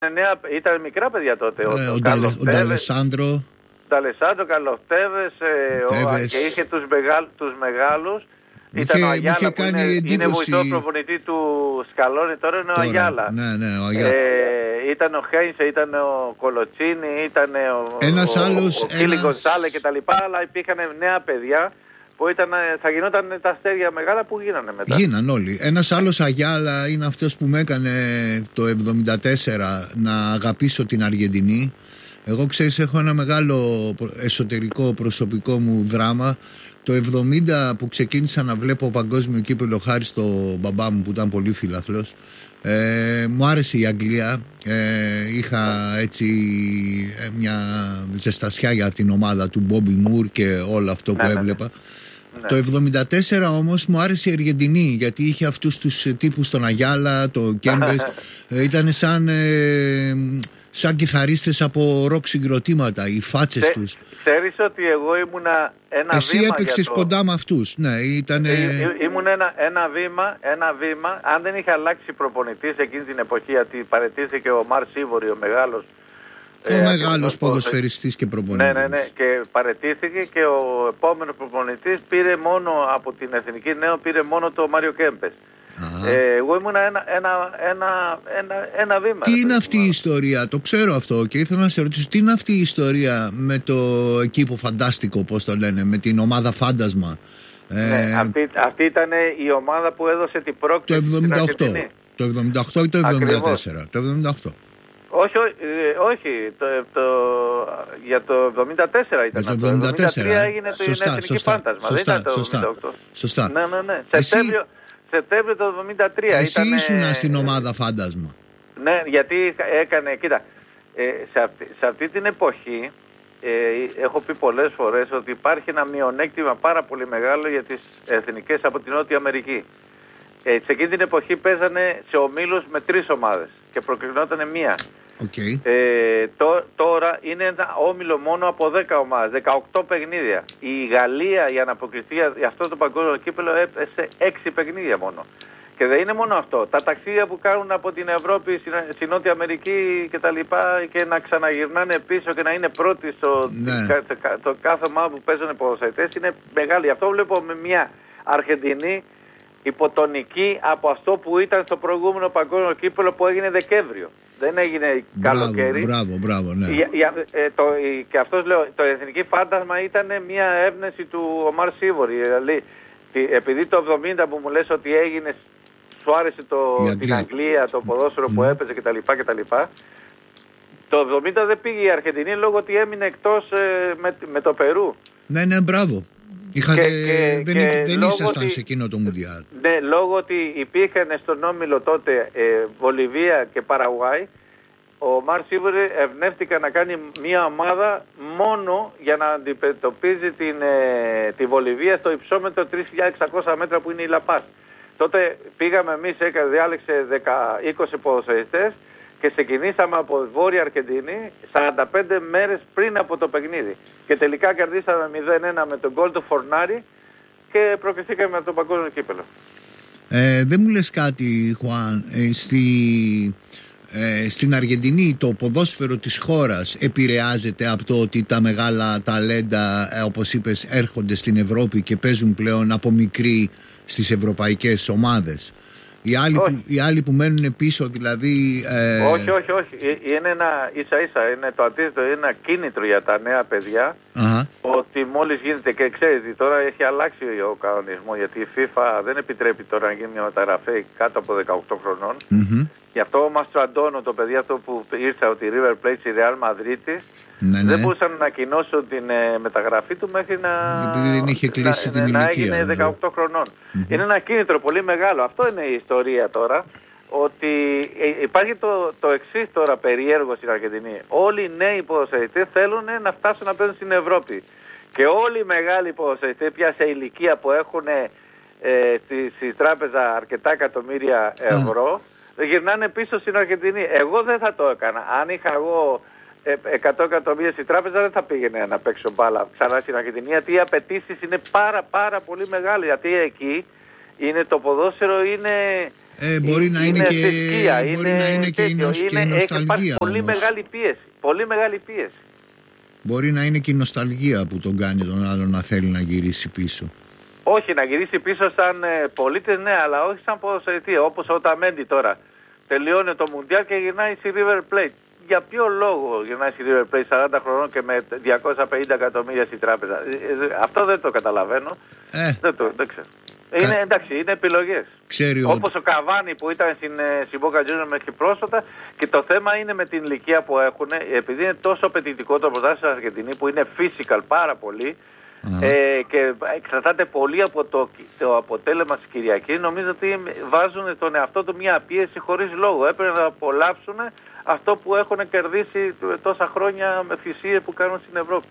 ήταν μικρά παιδιά τότε. Ο Νταλεσάντρο. Νταλεσάντρο, Καλοφτέβες, και είχε τους μεγάλους. Ήταν ο Αγιάλα που είναι βοηθός προπονητή του Σκαλόνι, τώρα είναι ο Αγιάλα. Ναι, ο Αγιάλα. Ήταν ο Χέινσε, ήταν ο Κολοτσίνη, ήταν ο Κίλι Γκονσάλε κτλ. Αλλά υπήρχαν νέα παιδιά που θα γινόταν τα αστέρια μεγάλα που γίνανε μετά. Γίναν όλοι. Ένας άλλος Αγιάλα είναι αυτός που με έκανε το 1974 να αγαπήσω την Αργεντινή. Εγώ ξέρεις, έχω ένα μεγάλο εσωτερικό προσωπικό μου δράμα. Το 70 που ξεκίνησα να βλέπω παγκόσμιο κύπελλο χάρη στο μπαμπά μου που ήταν πολύ φιλαθλός, μου άρεσε η Αγγλία, είχα έτσι μια ζεστασιά για την ομάδα του Μπόμπι Μουρ και όλο αυτό που έβλεπα. Το 74 όμως μου άρεσε η Αργεντινή, γιατί είχε αυτούς τους τύπους, τον Αγιάλα, το Κέμπες, ήταν σαν κιθαρίστες από ροκ συγκροτήματα, οι φάτσες τους. Ξέρεις ότι εγώ ήμουνα ένα Εσύ βήμα. Εσύ έπαιξες κοντά με αυτούς. Ναι, ήμουν ένα βήμα. Αν δεν είχε αλλάξει προπονητής εκείνη την εποχή, γιατί παραιτήθηκε ο Μαρ Σίβορη, ο μεγάλος. Ο μεγάλος ποδοσφαιριστής και προπονητής. Ναι. Και παραιτήθηκε και ο επόμενος προπονητής πήρε μόνο από την Εθνική Νέο, πήρε μόνο το Μάριο Κέμπες. Εγώ ήμουν ένα βήμα. Τι είναι αυτή η ιστορία, το ξέρω αυτό και ήθελα να σε ρωτήσω, τι είναι αυτή η ιστορία με το εκείπο Φαντάστικο, πώς το λένε, με την ομάδα Φάντασμα? Αυτή ήταν η ομάδα που έδωσε την πρόκληση στην Αργεντινή. Το 78 ή το 74? Το 78. Όχι, για το 74 ήταν. Το 73 έγινε το Εθνική Φάντασμα, δεν ήταν το 78. Σωστά. Ναι. Σεπτέμβριο το 73. Εσύ ήσουν στην ομάδα Φάντασμα. Ναι, γιατί έκανε, κοίτα, σε αυτή την εποχή έχω πει πολλές φορές ότι υπάρχει ένα μειονέκτημα πάρα πολύ μεγάλο για τις εθνικές από την Νότια Αμερική. Σε εκείνη την εποχή παίζανε σε ομίλους με 3 ομάδες και προκρινόταν μία. Okay. Τώρα είναι ένα όμιλο μόνο από 10 ομάδες, 18 παιχνίδια. Η Γαλλία για να αποκριθεί για αυτό το παγκόσμιο κύπελλο έπεσε 6 παιχνίδια μόνο. Και δεν είναι μόνο αυτό. Τα ταξίδια που κάνουν από την Ευρώπη στη Νότια Αμερική και τα λοιπά και να ξαναγυρνάνε πίσω και να είναι πρώτοι το κάθε ομάδα που παίζουν ποδοσφαιριστές είναι μεγάλη. Αυτό βλέπω με μια Αργεντινή υποτονική από αυτό που ήταν στο προηγούμενο παγκόσμιο κύπελλο που έγινε Δεκέμβριο. Δεν έγινε καλοκαίρι. Μπράβο, ναι. Και αυτός λέω, το Εθνική Φάντασμα ήταν μια έμπνευση του Ομάρ Σίβορη. Δηλαδή, επειδή το 70 που μου λες ότι έγινε, σου άρεσε την Αγγλία, το ποδόσφαιρο που έπαιζε κτλ. Το 70 δεν πήγε η Αργεντινή λόγω ότι έμεινε εκτός με το Περού. Ναι, μπράβο. Δεν ήσασταν σε εκείνο το Μουντιάλ. Ναι, λόγω ότι υπήρχαν στον όμιλο τότε Βολιβία και Παραγουάη, ο Μαρ Σίβορη ευνεύτηκε να κάνει μια ομάδα μόνο για να αντιμετωπίζει τη Βολιβία στο υψόμετρο 3.600 μέτρα που είναι η Λαπάς. Τότε πήγαμε εμείς, διάλεξε 20 ποδοσφαιριστές και ξεκινήσαμε από Βόρεια Αργεντινή 45 μέρες πριν από το παιχνίδι. Και τελικά κερδίσαμε 0-1 με τον γκολ του Φορνάρη και προκριθήκαμε από το παγκόσμιο κύπελλο. Δεν μου λες κάτι, Χουάν, στην Αργεντινή το ποδόσφαιρο της χώρας επηρεάζεται από το ότι τα μεγάλα ταλέντα, όπως είπες, έρχονται στην Ευρώπη και παίζουν πλέον από μικροί στις ευρωπαϊκές ομάδες? Οι άλλοι που μένουν πίσω δηλαδή... Όχι. Είναι ίσα-ίσα, είναι το αντίθετο, είναι ένα κίνητρο για τα νέα παιδιά ότι μόλις γίνεται, και ξέρετε τώρα έχει αλλάξει ο κανονισμό, γιατί η FIFA δεν επιτρέπει τώρα να γίνει μια μεταγραφή κάτω από 18 χρονών. Γι' αυτό ο Μαστραντώνο, το παιδί αυτό που ήρθε από τη River Plate στη Real Madrid, δεν μπορούσαν να ανακοινώσουν την μεταγραφή του μέχρι να έγινε 18 χρονών. Είναι ένα κίνητρο πολύ μεγάλο. Αυτό είναι η ιστορία τώρα. Ότι υπάρχει το εξής τώρα περίεργο στην Αργεντινή. Όλοι οι νέοι ποδοσφαιριστές θέλουν να φτάσουν να παίζουν στην Ευρώπη. Και όλοι οι μεγάλοι ποδοσφαιριστές πια σε ηλικία που έχουν στη τράπεζα αρκετά εκατομμύρια ευρώ γυρνάνε πίσω στην Αργεντινή. Εγώ δεν θα το έκανα. Αν είχα εγώ 100 εκατομμύρια στην τράπεζα δεν θα πήγαινε να παίξω μπάλα ξανά στην Αργεντινή, γιατί οι απαιτήσεις είναι πάρα πολύ μεγάλες. Γιατί εκεί είναι το ποδόσφαιρο είναι Μπορεί να είναι και θρησκεία, μπορεί να είναι και η νοσταλγία. Πολύ μεγάλη πίεση. Πολύ μεγάλη πίεση. Μπορεί να είναι και η νοσταλγία που τον κάνει τον άλλο να θέλει να γυρίσει πίσω. Όχι, να γυρίσει πίσω σαν πολίτες, ναι, αλλά όχι σαν ποδοσφαιριστή. Όπως ο Ταμέντι τώρα. Τελειώνει το Μουντιάλ και γυρνάει στη River Plate. Για ποιο λόγο γυρνάει στη River Plate 40 χρονών και με 250 εκατομμύρια στη τράπεζα? Αυτό δεν το καταλαβαίνω. Δεν ξέρω. Είναι εντάξει, είναι επιλογές. Όπως ο Καβάνι που ήταν στην Boca Juniors μέχρι πρόσφατα, και το θέμα είναι με την ηλικία που έχουν, επειδή είναι τόσο απαιτητικό το πρωτάθλημα στην Αργεντινή που είναι physical πάρα πολύ, και εξαρτάται πολύ από το αποτέλεσμα της Κυριακής. Νομίζω ότι βάζουν τον εαυτό του μια πίεση χωρίς λόγο. Έπρεπε να απολαύσουν αυτό που έχουν κερδίσει τόσα χρόνια με θυσίες που κάνουν στην Ευρώπη.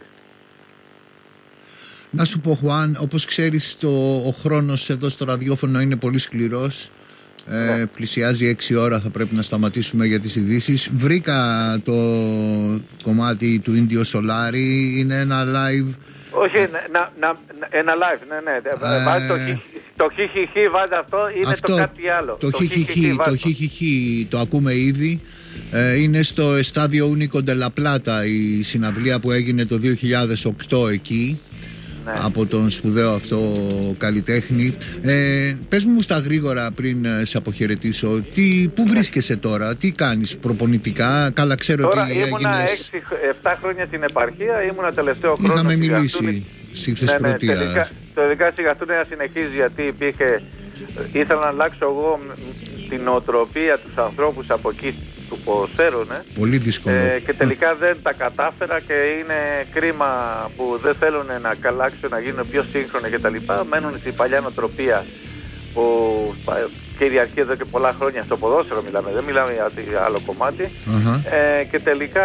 Να σου πω, Χουάν, όπως ξέρεις ο χρόνος εδώ στο ραδιόφωνο είναι πολύ σκληρός. Πλησιάζει 6 ώρα, θα πρέπει να σταματήσουμε για τις ειδήσεις. Βρήκα το κομμάτι του Ίνδιο Σολάρι, είναι ένα live. Όχι, ένα live, ναι. Βάζει το χιχιχι, βάζει αυτό, είναι το κάτι άλλο. Το χιχιχι το ακούμε ήδη. Είναι στο Estadio Único de la Plata η συναυλία που έγινε το 2008 εκεί. Ναι. Από τον σπουδαίο αυτό καλλιτέχνη. Πες μου στα γρήγορα πριν σε αποχαιρετήσω, πού βρίσκεσαι τώρα, τι κάνεις προπονητικά? Καλά, ξέρω τώρα ότι ήμουνα 6-7 χρόνια στην επαρχία, ήμουνα τελευταίο χρόνο. Είχαμε μιλήσει στη Θεσπρωτεία. Το ειδικά στη Γαστούνη συνεχίζει, γιατί ήθελα να αλλάξω εγώ την νοοτροπία τους ανθρώπους από εκεί του ποδοσφαίρου, ναι. Πολύ δύσκολο. Και τελικά δεν τα κατάφερα και είναι κρίμα που δεν θέλουν να αλλάξουν, να γίνουν πιο σύγχρονοι κτλ. Μένουν στην παλιά νοοτροπία που κυριαρχεί εδώ και πολλά χρόνια στο ποδόσφαιρο μιλάμε, δεν μιλάμε για άλλο κομμάτι. Και τελικά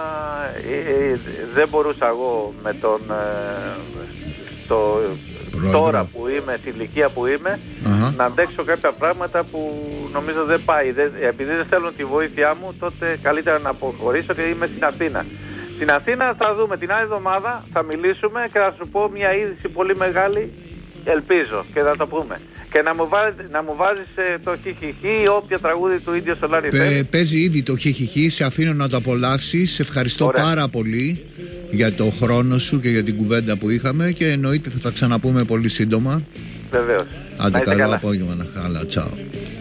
δεν μπορούσα εγώ με τον τώρα που είμαι, στην ηλικία που είμαι, να αντέξω κάποια πράγματα που νομίζω δεν πάει. Επειδή δεν θέλουν τη βοήθειά μου, τότε καλύτερα να αποχωρήσω και είμαι στην Αθήνα. Στην Αθήνα θα δούμε την άλλη εβδομάδα, θα μιλήσουμε και θα σου πω μια είδηση πολύ μεγάλη, ελπίζω, και θα το πούμε. Και να μου βάζεις το χιχιχι ή όποια τραγούδι του Ίνδιο Σολάρι θέλει. Παίζει ήδη το χιχιχι, σε αφήνω να το απολαύσεις. Σε ευχαριστώ πάρα πολύ για το χρόνο σου και για την κουβέντα που είχαμε, και εννοείται θα τα ξαναπούμε πολύ σύντομα. Βεβαίως. Άντε, καλό απόγευμα, να χάλα, τσάω.